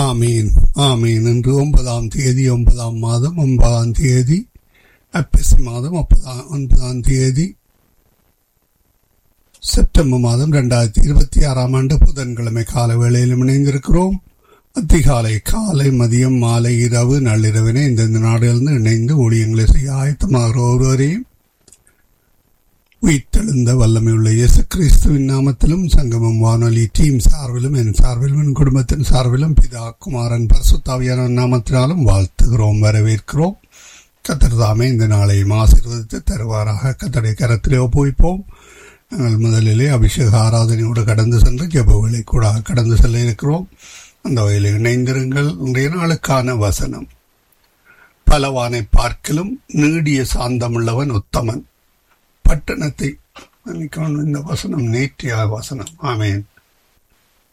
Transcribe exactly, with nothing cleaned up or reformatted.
ஆமீன் ஆமீன். இன்று ஒன்பதாம் தேதி ஒன்பதாம் மாதம் ஒன்பதாம் தேதி ஐப்பசி மாதம் ஒன்பதாம் ஒன்பதாம் தேதி செப்டம்பர் மாதம் இரண்டாயிரத்தி இருபத்தி ஆறாம் ஆண்டு புதன்கிழமை கால வேளையிலும் இணைந்திருக்கிறோம். அதிகாலை, காலை, மதியம், மாலை, இரவு, நள்ளிரவினை இந்தந்த நாடுகளிலிருந்து இணைந்து ஊழியங்களை செய்ய ஆயத்தமாகிற ஒருவரையும் உயிர்த்தெழுந்த வல்லமையுள்ள இயேசு கிறிஸ்துவின் நாமத்திலும் சங்கமம் வானொலி டீம் சார்பிலும் என் சார்பிலும் என் குடும்பத்தின் சார்பிலும் பிதா குமாரன் பரிசுத்தாவியான நாமத்தினாலும் வாழ்த்துகிறோம், வரவேற்கிறோம். கர்த்தர் தாமே இந்த நாளையும் ஆசீர்வதித்து தருவாராக. கர்த்தருடைய கரத்திலே ஒப்புவிப்போம். நாங்கள் முதலிலே அபிஷேக ஆராதனையோடு கடந்து சென்று ஜெபவேளை கூட கடந்து செல்ல இருக்கிறோம். அந்த வகையில் இணைந்திருங்கள். இன்றைய நாளுக்கான வசனம்: பலவானை பார்க்கிலும் நீடிய சாந்தமுள்ளவன் உத்தமன். பட்டணத்தை இந்த வசனம் நேற்றிய வசனம். ஆமேன்.